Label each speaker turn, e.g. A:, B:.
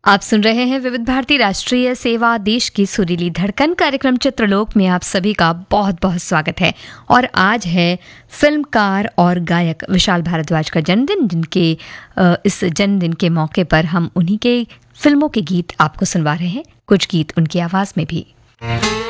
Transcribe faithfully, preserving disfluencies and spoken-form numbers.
A: आप सुन रहे हैं विविध भारती राष्ट्रीय सेवा, देश की सुरीली धड़कन। कार्यक्रम चित्रलोक में आप सभी का बहुत बहुत स्वागत है। और आज है फिल्मकार और गायक विशाल भारद्वाज का जन्मदिन, जिनके इस जन्मदिन के मौके पर हम उन्हीं के फिल्मों के गीत आपको सुनवा रहे हैं, कुछ गीत उनकी आवाज़ में भी।